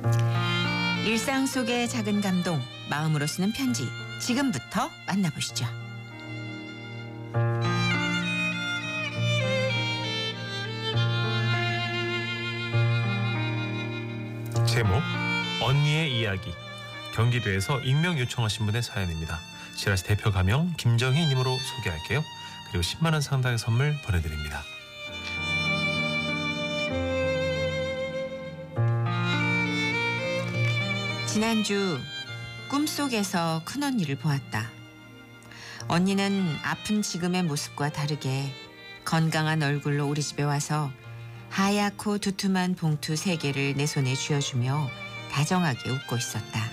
일상 속의 작은 감동, 마음으로 쓰는 편지. 지금부터 만나보시죠. 제목 언니의 이야기. 경기도에서 익명 요청하신 분의 사연입니다. 지라시 대표 가명 김정희님으로 소개할게요. 그리고 10만 원 상당의 선물 보내드립니다. 지난주 꿈속에서 큰언니를 보았다. 언니는 아픈 지금의 모습과 다르게 건강한 얼굴로 우리 집에 와서 하얗고 두툼한 봉투 3개를 내 손에 쥐어주며 다정하게 웃고 있었다.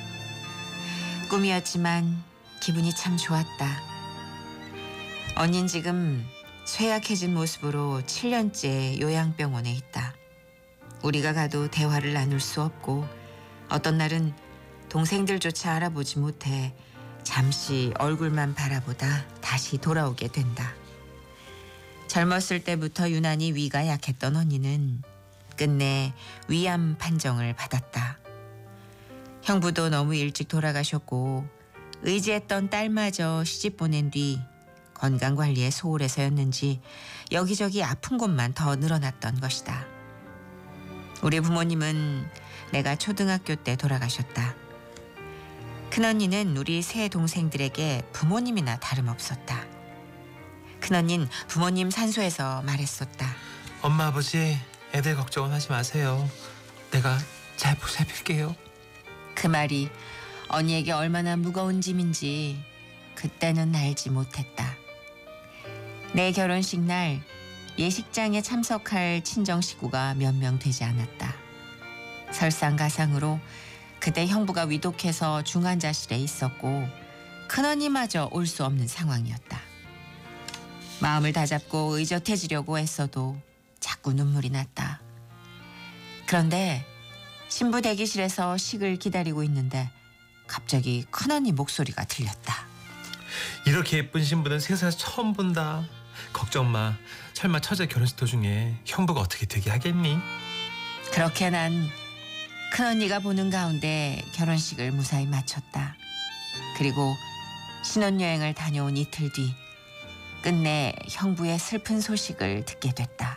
꿈이었지만 기분이 참 좋았다. 언닌 지금 쇠약해진 모습으로 7년째 요양병원에 있다. 우리가 가도 대화를 나눌 수 없고 어떤 날은 동생들조차 알아보지 못해 잠시 얼굴만 바라보다 다시 돌아오게 된다. 젊었을 때부터 유난히 위가 약했던 언니는 끝내 위암 판정을 받았다. 형부도 너무 일찍 돌아가셨고 의지했던 딸마저 시집 보낸 뒤 건강관리에 소홀해서였는지 여기저기 아픈 곳만 더 늘어났던 것이다. 우리 부모님은 내가 초등학교 때 돌아가셨다. 큰언니는 우리 세 동생들에게 부모님이나 다름없었다. 큰언니는 부모님 산소에서 말했었다. 엄마 아버지 애들 걱정은 하지 마세요. 내가 잘 보살필게요. 그 말이 언니에게 얼마나 무거운 짐인지 그때는 알지 못했다. 내 결혼식 날 예식장에 참석할 친정 식구가 몇 명 되지 않았다. 설상가상으로 그때 형부가 위독해서 중환자실에 있었고 큰언니마저 올 수 없는 상황이었다. 마음을 다잡고 의젓해지려고 애써도 자꾸 눈물이 났다. 그런데 신부 대기실에서 식을 기다리고 있는데 갑자기 큰언니 목소리가 들렸다. 이렇게 예쁜 신부는 세상에서 처음 본다. 걱정 마. 설마 처제 결혼식 도중에 형부가 어떻게 되게 하겠니? 그렇게 난 큰언니가 보는 가운데 결혼식을 무사히 마쳤다. 그리고 신혼여행을 다녀온 이틀 뒤 끝내 형부의 슬픈 소식을 듣게 됐다.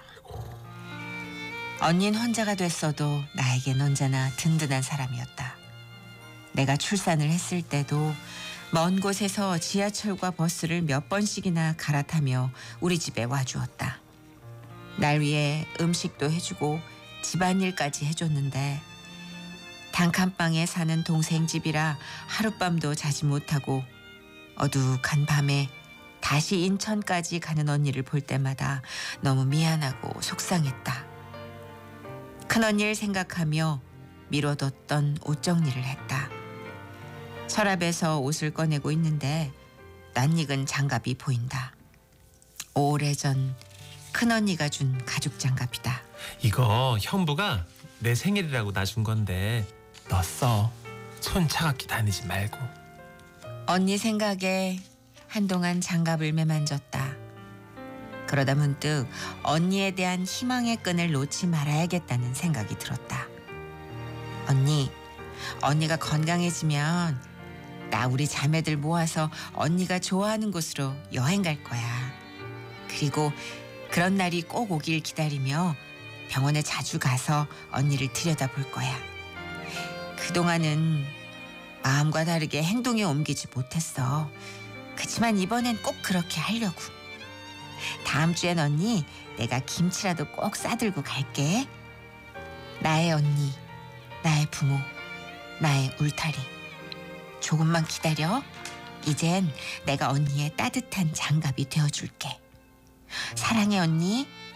언닌 혼자가 됐어도 나에겐 언제나 든든한 사람이었다. 내가 출산을 했을 때도 먼 곳에서 지하철과 버스를 몇 번씩이나 갈아타며 우리 집에 와주었다. 날 위해 음식도 해주고 집안일까지 해줬는데 단칸방에 사는 동생 집이라 하룻밤도 자지 못하고 어둑한 밤에 다시 인천까지 가는 언니를 볼 때마다 너무 미안하고 속상했다. 큰언니를 생각하며 미뤄뒀던 옷 정리를 했다. 서랍에서 옷을 꺼내고 있는데 낯익은 장갑이 보인다. 오래전 큰언니가 준 가죽 장갑이다. 이거 형부가 내 생일이라고 놔준 건데 너 써. 손 차갑게 다니지 말고. 언니 생각에 한동안 장갑을 매만졌다. 그러다 문득 언니에 대한 희망의 끈을 놓지 말아야겠다는 생각이 들었다. 언니가 건강해지면 나 우리 자매들 모아서 언니가 좋아하는 곳으로 여행 갈 거야. 그리고 그런 날이 꼭 오길 기다리며 병원에 자주 가서 언니를 들여다볼 거야. 그동안은 마음과 다르게 행동에 옮기지 못했어. 그치만 이번엔 꼭 그렇게 하려고. 다음 주엔 언니 내가 김치라도 꼭 싸들고 갈게. 나의 언니, 나의 부모, 나의 울타리. 조금만 기다려. 이젠 내가 언니의 따뜻한 장갑이 되어줄게. 사랑해 언니.